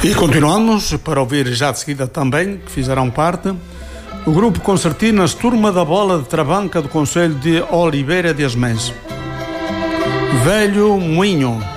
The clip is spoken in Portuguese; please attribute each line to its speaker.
Speaker 1: E continuamos para ouvir já de seguida também, que fizerão parte, o grupo Concertinas Turma da Bola de Trabanca do Concelho de Oliveira de Asmens. Velho Moinho.